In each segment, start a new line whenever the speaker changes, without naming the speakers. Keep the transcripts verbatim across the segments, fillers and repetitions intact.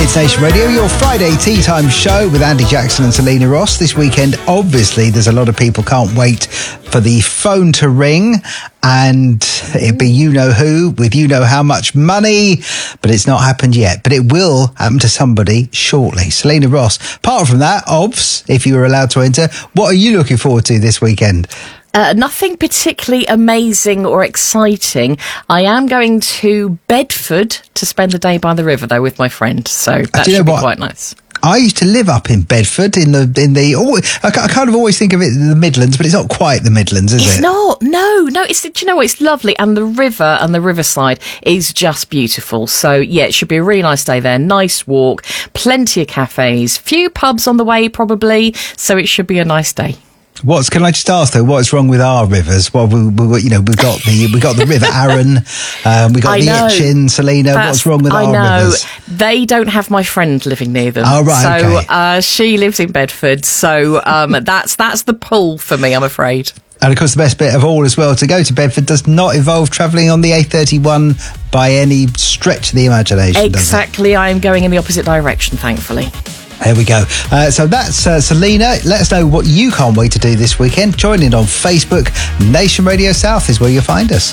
It's Nation Radio, your Friday tea time show with Andy Jackson and Selena Ross. This weekend, obviously, there's a lot of people can't wait for the phone to ring, and it'd be you know who with you know how much money, but it's not happened yet. But it will happen to somebody shortly. Selena Ross. Apart from that, obvs, if you were allowed to enter, what are you looking forward to this weekend?
Uh, nothing particularly amazing or exciting. I am going to Bedford to spend the day by the river, though, with my friend. So that should be quite nice.
I used to live up in Bedford in the in the. Oh, I kind of always think of it in the Midlands, but it's not quite the Midlands, is
it's
it?
It's not. No, no. It's do you know what? It's lovely, and the river and the riverside is just beautiful. So yeah, it should be a really nice day there. Nice walk, plenty of cafes, few pubs on the way probably. So it should be a nice day.
What's can I just ask though? What's wrong with our rivers? Well, we, we you know we've got the we got the River Arun, um, we got
I
the
know.
Itchin, Selena.
That's,
what's wrong with
I
our
know.
rivers?
They don't have my friend living near them.
Oh right,
so
okay.
uh, she lives in Bedford. So um, that's that's the pull for me, I'm afraid.
And of course, the best bit of all as well, to go to Bedford does not involve travelling on the A thirty-one by any stretch of the imagination.
Exactly, I am going in the opposite direction, thankfully.
There we go. Uh, so that's uh, Selena. Let us know what you can't wait to do this weekend. Join in on Facebook. Nation Radio South is where you'll find us.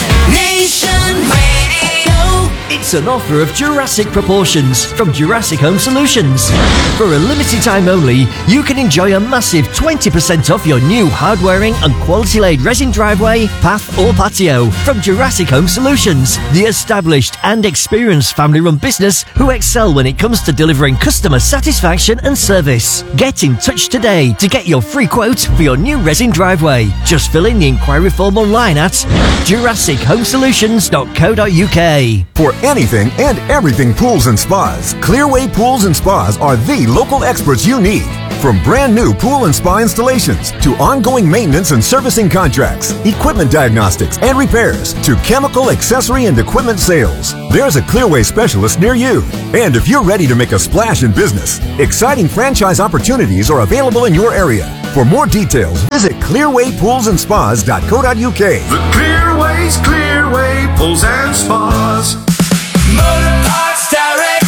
Nation Radio.
It's an offer of Jurassic proportions from Jurassic Home Solutions. For a limited time only, you can enjoy a massive twenty percent off your new hard-wearing and quality-laid resin driveway, path or patio from Jurassic Home Solutions, the established and experienced family-run business who excel when it comes to delivering customer satisfaction and service. Get in touch today to get your free quote for your new resin driveway. Just fill in the inquiry form online at jurassic home solutions dot co dot uk.
For anything and everything pools and spas, Clearway Pools and Spas are the local experts you need. From brand new pool and spa installations to ongoing maintenance and servicing contracts, equipment diagnostics and repairs to chemical, accessory and equipment sales, there's a Clearway specialist near you. And if you're ready to make a splash in business, exciting franchise opportunities are available in your area. For more details, visit clearway pools and spas dot co dot uk.
The Clearway's Clearway Pools and Spas.
Motor Parts Direct.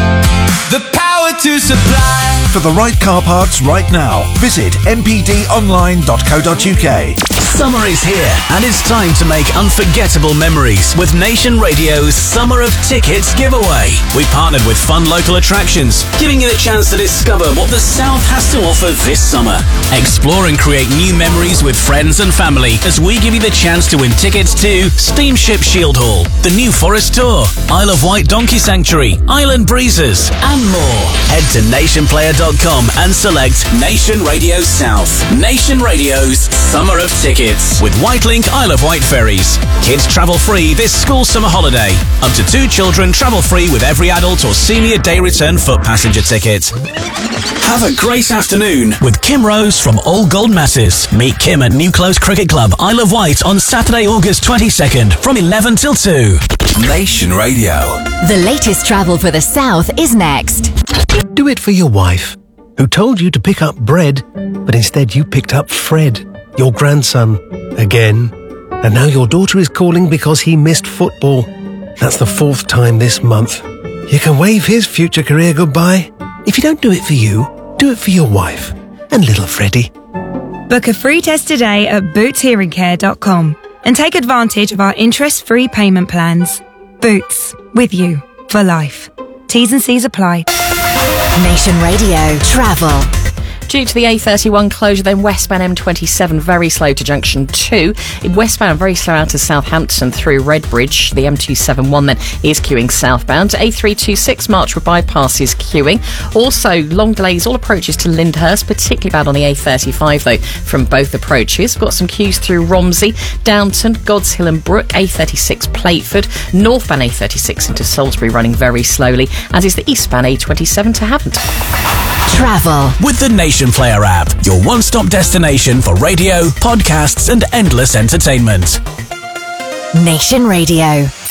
The power to supply.
For the right car parts right now, visit m p d online dot co dot uk.
Summer is here, and it's time to make unforgettable memories with Nation Radio's Summer of Tickets giveaway. We partnered with fun local attractions, giving you the chance to discover what the South has to offer this summer. Explore and create new memories with friends and family as we give you the chance to win tickets to Steamship Shield Hall, the New Forest Tour, Isle of Wight Donkey Sanctuary, Island Breezes, and more. Head to nation player dot com and select Nation Radio South. Nation Radio's Summer of Tickets. With Whitelink Isle of Wight ferries. Kids travel free this school summer holiday. Up to two children travel free with every adult or senior day return foot passenger ticket. Have a great afternoon with Kim Rose from All Gold Masses. Meet Kim at New Close Cricket Club, Isle of Wight on Saturday, August twenty-second from eleven till two.
Nation Radio.
The latest travel for the South is next.
Do it for your wife, who told you to pick up bread, but instead you picked up Fred, your grandson, again. And now your daughter is calling because he missed football. That's the fourth time this month. You can wave his future career goodbye. If you don't do it for you, do it for your wife and little Freddie.
Book a free test today at boots hearing care dot com and take advantage of our interest-free payment plans. Boots, with you for life. T's and C's apply.
Nation Radio Travel.
Due to the A thirty-one closure, then westbound M twenty-seven very slow to junction two. Westbound very slow out to Southampton through Redbridge. The M two seventy-one then is queuing southbound. A three twenty-six Marchwood bypass is queuing. Also, long delays all approaches to Lyndhurst, particularly bad on the A thirty-five though from both approaches. We've got some queues through Romsey, Downton, God's Hill and Brook. A thirty-six Plateford. Northbound A thirty-six into Salisbury running very slowly, as is the eastbound A twenty-seven to Havant.
Travel
with the Nation Player app, your one-stop destination for radio, podcasts and endless entertainment.
Nation Radio.